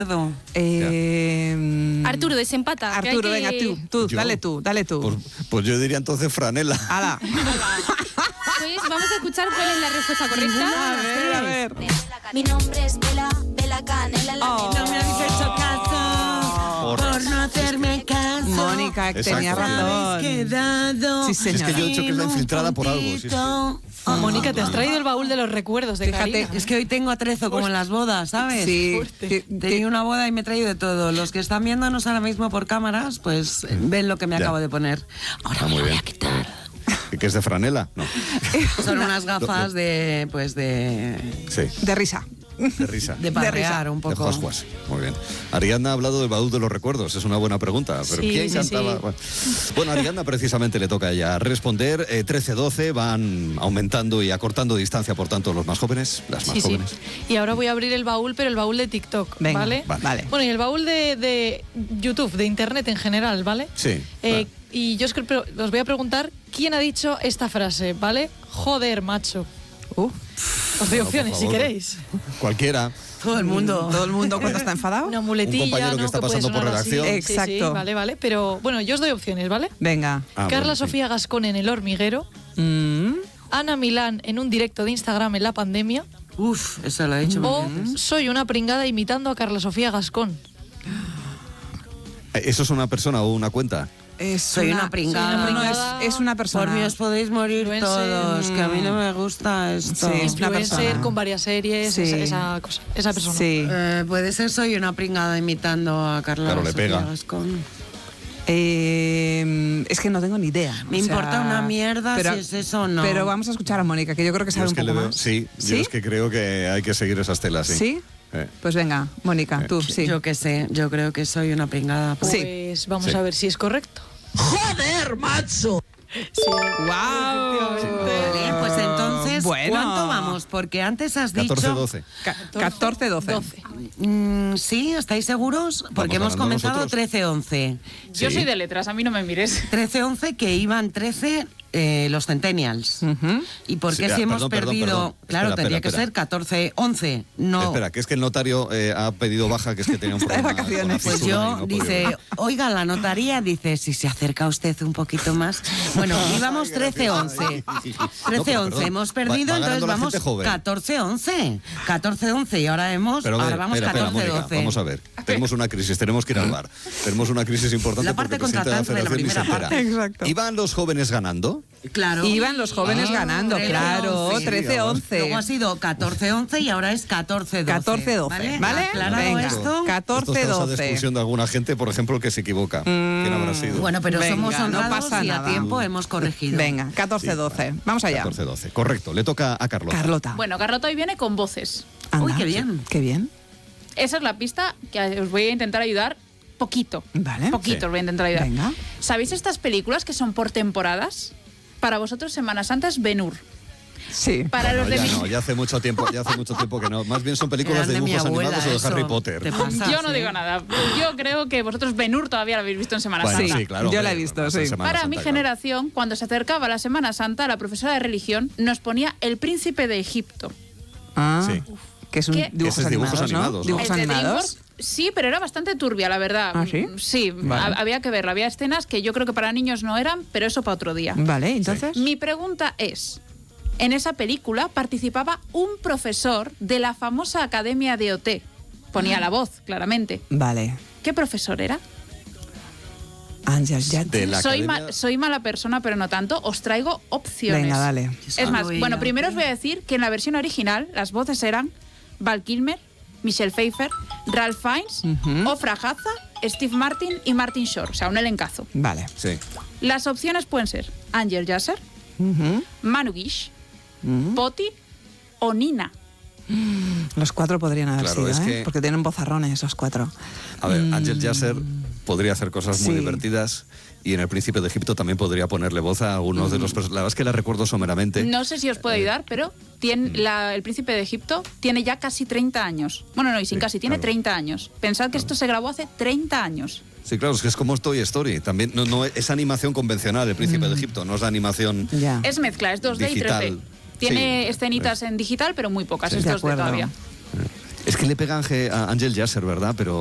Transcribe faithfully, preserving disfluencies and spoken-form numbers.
Eh, Arturo, desempata. Arturo, que venga, que... tú, tú, ¿Yo? dale tú, dale tú. Pues, pues yo diría entonces franela. Ala. Pues vamos a escuchar cuál es la respuesta correcta. A ver, a ver. Mi nombre es Vela, Vela Canela, la Oh. nena. No me habéis hecho caso Por- por no hacerme caso. Mónica, Exacto, tenía sí. razón. Habéis quedado. Sí, Si es que yo he dicho que es la infiltrada por algo. Si es que- Oh, Mónica, te has traído el baúl de los recuerdos de Fíjate, Karina. es que hoy tengo atrezo como en las bodas, ¿sabes? Sí. Fuerte. Ti- Tenía una boda y me he traído de todo. Los que están viéndonos ahora mismo por cámaras, pues ven lo que me Ya. acabo de poner. Ahora Ah, me muy lo voy bien. a quitar. ¿Que es de franela? No. Son unas gafas de, pues de, Sí, De risa. de risa. de parrear un De poco. Juasjuas. Muy bien. Ariadna ha hablado del baúl de los recuerdos. Es una buena pregunta. Pero Sí, ¿quién sí, cantaba? sí. Bueno. Bueno, a Ariadna precisamente le toca a ella responder. Eh, trece doce van aumentando y acortando distancia, por tanto, los más jóvenes, las más Sí, sí. jóvenes. Y ahora voy a abrir el baúl, pero el baúl de TikTok, Venga, ¿vale? vale. Bueno, y el baúl de, de YouTube, de Internet en general, ¿vale? Sí, Eh, claro. Y yo os, creo- os voy a preguntar quién ha dicho esta frase, ¿vale? Joder, macho. Uh, Os doy Bueno, por opciones si favor. queréis. Cualquiera. Todo el mundo. todo el mundo cuando está enfadado. Una muletilla, Un compañero que ¿no? está puede pasando por sonar así. redacción. Sí, sí, Exacto. vale, vale. Pero bueno, yo os doy opciones, ¿vale? Venga. Ah, Carla bueno, sí. Sofía Gascón en El Hormiguero. Mm. Ana Milán en un directo de Instagram en la pandemia. Uf, eso lo he dicho O mil veces. soy una pringada imitando a Carla Sofía Gascón. Eh, ¿Eso es una persona o una cuenta? Es Soy una pringada. soy una No, pringada. es, es una persona. Por mí os podéis morir Influencer. todos, que a mí no me gusta esto. Sí, es una Influencer persona. con varias series, Sí. esa, esa cosa, esa persona. Sí. Eh, puede ser soy una pringada imitando a Carla Claro, le Sofía pega. Gascón. Eh, es que no tengo ni idea. Me o sea, importa una mierda si es eso o no. Pero vamos a escuchar a Mónica, que yo creo que Yo sabe es un que poco le veo- más. sí, yo es que creo que hay que seguir esas telas, sí. ¿Sí? Eh. Pues venga, Mónica, tú, sí. Yo que sé, yo creo que soy una pringada. Pues Sí. vamos Sí. a ver si es correcto. ¡Joder, macho! Sí. ¡Wow! Vale, pues entonces, Bueno. ¿cuánto vamos? Porque antes has dicho... catorce doce. catorce doce. doce. Mm, ¿Sí? ¿Estáis seguros? Porque hemos ganando comenzado nosotros. trece once. Yo Sí. soy de letras, a mí no me mires. trece once que iban trece eh, los centennials. Ujú. ¿Y por qué Sí, ah, si hemos perdón, perdón, perdido? perdón. Claro, Espera, tendría espera, que espera. ser catorce once. No. Espera, que es que el notario eh, ha pedido baja, que es que tenía un Está de problema. con la vacaciones. Pues fisura y yo, no podía dice, venir. oiga, la notaría, dice, si se acerca usted un poquito más. Bueno, íbamos trece once. trece once, perdón, hemos va- perdido, va ganando entonces la vamos gente joven. catorce once. catorce once y ahora hemos, Pero a ver, ahora vamos espera, espera, catorce Mónica, doce. vamos a ver. Tenemos una crisis, tenemos que ir al bar. Tenemos una crisis importante La parte porque el presidente contratante de la Federación ni se primera entera. parte. Exacto. ¿Iban los jóvenes ganando? Claro. Iban los jóvenes Ah, ganando, trece claro, once. trece once. Luego ha sido catorce once y ahora es catorce doce. catorce doce, ¿vale? Aclarado Venga. esto. Esto catorce es causa de doce. expulsión de alguna gente, por ejemplo, que se equivoca. ¿Quién habrá sido? Bueno, pero Venga, somos no honrados pasa y a nada. tiempo hemos corregido. Venga, catorce doce. Vamos allá. catorce doce. Correcto, le toca a Carlota. Carlota. Bueno, Carlota hoy viene con voces. Anda. Uy, qué bien. Qué bien. Esa es la pista que os voy a intentar ayudar poquito. Vale. Poquito Sí. os voy a intentar ayudar. Venga. ¿Sabéis estas películas que son por temporadas? Para vosotros Semana Santa es Ben-Hur. Sí. Para No, los de ya mi- no, ya hace mucho tiempo, ya hace mucho tiempo que no. Más bien son películas Eran de de mi dibujos abuela, animados o de eso. Harry Potter. Te pasa, Yo no sí. digo nada. Yo creo que vosotros Ben-Hur todavía lo habéis visto en Semana Bueno, Santa. sí, claro. Yo la he hombre, visto, no, sí. Semana Para Santa, mi claro. generación, cuando se acercaba la Semana Santa, la profesora de religión nos ponía El Príncipe de Egipto. Ah, Sí. que es un ¿Qué? dibujos Ese es animados, dibujos ¿no? animados, ¿no? Dibujos El de animados. DreamWorks, sí, pero era bastante turbia, la verdad. ¿Ah, sí? Sí, Vale. ha- había que verlo. Había escenas que yo creo que para niños no eran, pero eso para otro día. Vale, entonces. Mi pregunta es, en esa película participaba un profesor de la famosa Academia de O T. Ponía la voz, claramente. Vale. ¿Qué profesor era? Ángel Yat. De la Soy, academia- ma- soy mala persona, pero no tanto. Os traigo opciones. Venga, dale. Es más, Solo bueno, ella. primero os voy a decir que en la versión original las voces eran Val Kilmer, Michelle Pfeiffer, Ralph Fiennes, Ujú. Ofra Haza, Steve Martin y Martin Short. O sea, un elencazo. Vale. Sí. Las opciones pueden ser Angel Yasser, Ujú. Manu Guish, Ujú. Poti o Nina. Los cuatro podrían haber Claro, sido, es ¿eh? que- Porque tienen vozarrones esos cuatro. A ver, Ángel Yasser podría hacer cosas muy Sí. divertidas y en El Príncipe de Egipto también podría ponerle voz a algunos de los personajes. La verdad es que la recuerdo someramente. No sé si os puedo ayudar, pero tiene, la- el príncipe de Egipto tiene ya casi treinta años. Bueno, no, y sin Sí, casi, tiene claro. treinta años. Pensad que esto se grabó hace treinta años. Sí, claro, es que es como Toy Story. También no, no es animación convencional, El Príncipe de Egipto, no es la animación. Ya. Es mezcla, es dos D Digital. y tres D. Tiene Sí, escenitas en digital, pero muy pocas, Sí, es de dos D acuerdo. todavía. Es que le pega Ángel- a Ángel Yasser, ¿verdad? Pero